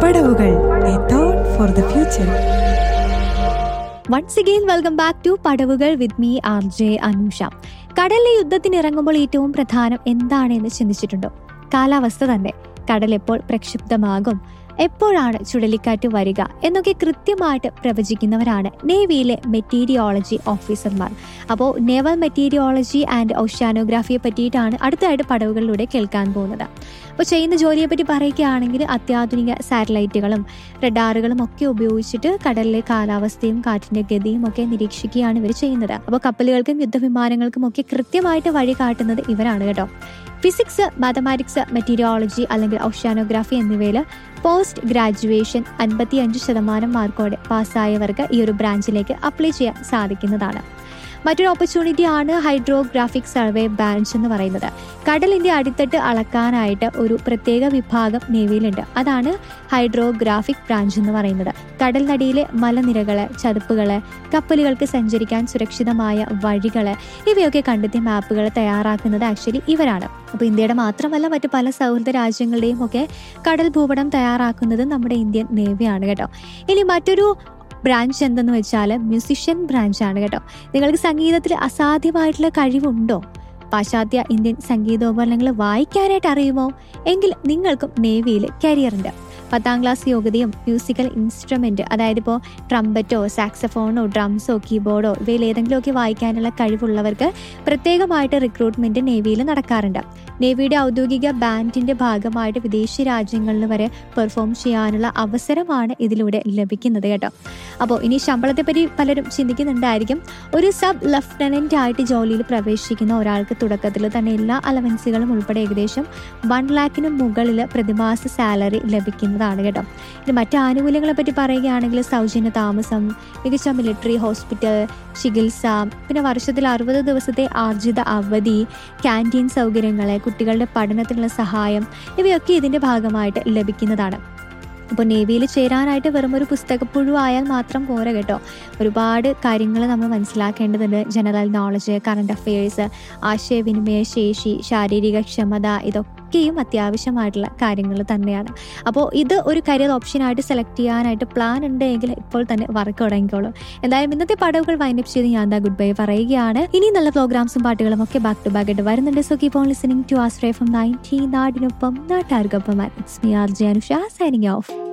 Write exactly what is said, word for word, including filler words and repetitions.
പടവുകൾ, a thought for the future. Once again welcome back to പടവുകൾ with me R J Anusha. കടലിലെ യുദ്ധത്തിന് ഇറങ്ങുമ്പോൾ ഏറ്റവും പ്രധാനം എന്താണെന്ന് ചിന്തിച്ചിട്ടുണ്ടോ? കാലാവസ്ഥ തന്നെ. കടൽ എപ്പോൾ പ്രക്ഷുബ്ധമാകും, എപ്പോഴാണ് ചുഴലിക്കാറ്റ് വരിക എന്നൊക്കെ കൃത്യമായിട്ട് പ്രവചിക്കുന്നവരാണ് നേവിയിലെ മെറ്റീരിയോളജി ഓഫീസർമാർ. അപ്പോൾ നേവൽ മെറ്റീരിയോളജി ആൻഡ് ഓഷ്യാനോഗ്രാഫിയെ പറ്റിയിട്ടാണ് അടുത്തതായിട്ട് പടവുകളിലൂടെ കേൾക്കാൻ പോകുന്നത്. അപ്പോൾ ചെയ്യുന്ന ജോലിയെ പറ്റി പറയുകയാണെങ്കിൽ അത്യാധുനിക സാറ്റലൈറ്റുകളും റഡാറുകളും ഒക്കെ ഉപയോഗിച്ചിട്ട് കടലിലെ കാലാവസ്ഥയും കാറ്റിന്റെ ഗതിയും ഒക്കെ നിരീക്ഷിക്കുകയാണ് ഇവർ ചെയ്യുന്നത്. അപ്പോൾ കപ്പലുകൾക്കും യുദ്ധവിമാനങ്ങൾക്കും ഒക്കെ കൃത്യമായിട്ട് വഴി കാട്ടുന്നത് ഇവരാണ് കേട്ടോ. ഫിസിക്സ്, മാത്തമാറ്റിക്സ്, മെറ്റീരിയോളജി അല്ലെങ്കിൽ ഓഷ്യാനോഗ്രാഫി എന്നിവയിൽ പോസ്റ്റ് ഗ്രാജുവേഷൻ അൻപത്തി അഞ്ച് ശതമാനം മാർക്കോടെ പാസ്സായവർക്ക് ഈ ഒരു ബ്രാഞ്ചിലേക്ക് അപ്ലൈ ചെയ്യാൻ സാധിക്കുന്നതാണ്. മറ്റൊരു ഓപ്പർച്യൂണിറ്റി ആണ് ഹൈഡ്രോഗ്രാഫിക് സർവേ ബ്രാഞ്ച് എന്ന് പറയുന്നത്. കടലിന്റെ അടിത്തട്ട് അളക്കാനായിട്ട് ഒരു പ്രത്യേക വിഭാഗം നേവിയിലുണ്ട്. അതാണ് ഹൈഡ്രോഗ്രാഫിക് ബ്രാഞ്ച് എന്ന് പറയുന്നത്. കടലിനടിയിലെ മലനിരകള്, ചതുപ്പുകള്, കപ്പലുകൾക്ക് സഞ്ചരിക്കാൻ സുരക്ഷിതമായ വഴികള് ഇവയൊക്കെ കണ്ടെത്തി മാപ്പുകൾ തയ്യാറാക്കുന്നത് ആക്ച്വലി ഇവരാണ്. അപ്പോൾ ഇന്ത്യയുടെ മാത്രമല്ല മറ്റു പല സൗഹൃദ രാജ്യങ്ങളുടെയും ഒക്കെ കടൽ ഭൂപടം തയ്യാറാക്കുന്നത് നമ്മുടെ ഇന്ത്യൻ നേവിയാണ് കേട്ടോ. ഇനി മറ്റൊരു ബ്രാഞ്ച് എന്തെന്ന് വെച്ചാൽ മ്യൂസിഷ്യൻ ബ്രാഞ്ചാണ് കേട്ടോ. നിങ്ങൾക്ക് സംഗീതത്തിൽ അസാധ്യമായിട്ടുള്ള കഴിവുണ്ടോ? പാശ്ചാത്യ ഇന്ത്യൻ സംഗീതോപകരണങ്ങൾ വായിക്കാനായിട്ട് അറിയുമോ? എങ്കിൽ നിങ്ങൾക്കും നേവിയിൽ കരിയറുണ്ട്. പത്താം ക്ലാസ് യോഗ്യതയും മ്യൂസിക്കൽ ഇൻസ്ട്രുമെന്റ്, അതായത് ഇപ്പോൾ ട്രംപറ്റോ, സാക്സഫോണോ, ഡ്രംസോ, കീബോർഡോ ഇവയിൽ ഏതെങ്കിലുമൊക്കെ വായിക്കാനുള്ള കഴിവുള്ളവർക്ക് പ്രത്യേകമായിട്ട് റിക്രൂട്ട്മെന്റ് നേവിയിൽ നടക്കാറുണ്ട്. നേവിയുടെ ഔദ്യോഗിക ബാൻഡിന്റെ ഭാഗമായിട്ട് വിദേശ രാജ്യങ്ങളിൽ വരെ പെർഫോം ചെയ്യാനുള്ള അവസരമാണ് ഇതിലൂടെ ലഭിക്കുന്നത് കേട്ടോ. അപ്പോൾ ഇനി ശമ്പളത്തെ പറ്റി പലരും ചിന്തിക്കുന്നുണ്ടായിരിക്കും. ഒരു സബ് ലഫ്റ്റനന്റ് ആയിട്ട് ജോലിയിൽ പ്രവേശിക്കുന്ന ഒരാൾക്ക് തുടക്കത്തിൽ തന്നെ എല്ലാ അലവൻസുകളും ഉൾപ്പെടെ ഏകദേശം വൺ ലാഖിന് മുകളിൽ പ്രതിമാസ സാലറി ലഭിക്കുന്നതാണ് കേട്ടോ. ഇനി മറ്റ് ആനുകൂല്യങ്ങളെ പറ്റി പറയുകയാണെങ്കിൽ സൗജന്യ താമസം, മികച്ച മിലിറ്ററി ഹോസ്പിറ്റൽ ചികിത്സ, പിന്നെ വർഷത്തിൽ അറുപത് ദിവസത്തെ ആർജിത അവധി, ക്യാൻറ്റീൻ സൗകര്യങ്ങൾ, കുട്ടികളുടെ പഠനത്തിനുള്ള സഹായം ഇവയൊക്കെ ഇതിന്റെ ഭാഗമായിട്ട് ലഭിക്കുന്നതാണ്. അപ്പോൾ നേവിയിൽ ചേരാനായിട്ട് വെറും ഒരു പുസ്തകപ്പുഴു ആയാൽ മാത്രം പോരാ കേട്ടോ. ഒരുപാട് കാര്യങ്ങൾ നമ്മൾ മനസ്സിലാക്കേണ്ടതുണ്ട്. ജനറൽ നോളജ്, കറണ്ട് അഫെയേഴ്സ്, ആശയവിനിമയ ശേഷി, ശാരീരിക ക്ഷമത ഇതൊക്കെയും അത്യാവശ്യമായിട്ടുള്ള കാര്യങ്ങൾ തന്നെയാണ്. അപ്പോൾ ഇത് ഒരു കരിയർ ഓപ്ഷനായിട്ട് സെലക്ട് ചെയ്യാനായിട്ട് പ്ലാൻ ഉണ്ടെങ്കിൽ ഇപ്പോൾ തന്നെ വർക്ക് തുടങ്ങിക്കോളും. എന്തായാലും ഇന്നത്തെ പടവുകൾ വൈൻഡപ്പ് ചെയ്ത് ഞാൻ എന്താ ഗുഡ് ബൈ പറയുകയാണ്. ഇനി നല്ല പ്രോഗ്രാംസും പാട്ടുകളും ഒക്കെ ബാക്ക് ടു ബാക്ക് ആയിട്ട് വരുന്നുണ്ട്. So keep on listening to ആസ്ട്രേ from ninety നാടിനൊപ്പം നാട്ടാർക്കൊപ്പം. It's me R J Anusha signing off.